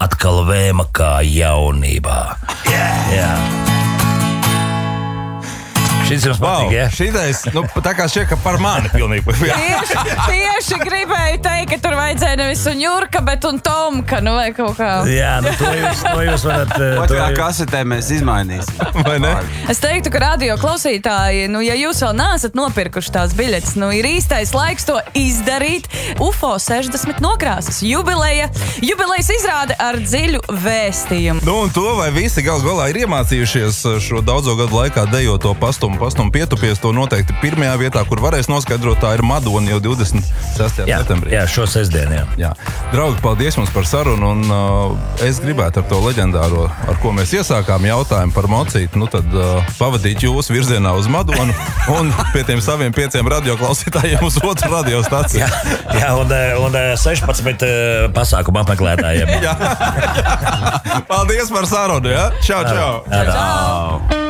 atkal vēma kā jaunībā. Jā. Šis jums patīk, ja? Šitais, tā kā šķiet, ka par mani pilnīgi. Tieši gribēju teikt, ka tur vajadzēja nevis un Jurka, bet un Tomka, vai kaut kā. Jā, to jūs varat... Otrā kasetē mēs izmainīsim. Vai ne? Es teiktu, ka radio klausītāji, ja jūs vēl neesat nopirkuši tās biļetes, ir īstais laiks to izdarīt. UFO 60 nokrāsas jubilejas izrāde ar dziļu vēstījumu. Un to, vai visi gal galā ir iemācījušies šo daudzo gadu laikā dejot to pastumu pietupies, to noteikti pirmajā vietā, kur varēs noskaidrot, tā ir Madona jau 26. septembrī. Jā, šo sestdienu, jā. Draugi, paldies mums par sarunu, un es gribētu ar to leģendāro, ar ko mēs iesākām jautājumu par mocīti, tad pavadīt jūs virzienā uz Madonu un pie tiem saviem 5 radioklausītājiem uz otru radiostaciju. Jā, un 16 pasākumu apmeklētājiem. Jā. Paldies par sarunu, ja? Čau, čau. Čau.